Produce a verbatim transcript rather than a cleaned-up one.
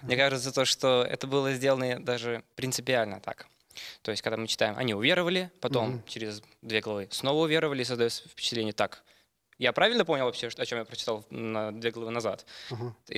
Мне кажется, то, что это было сделано даже принципиально так. То есть, когда мы читаем, они уверовали, потом Мгм. через две главы снова уверовали, и создается впечатление так. Я правильно понял вообще, что- о чем я прочитал на две главы назад? Ага.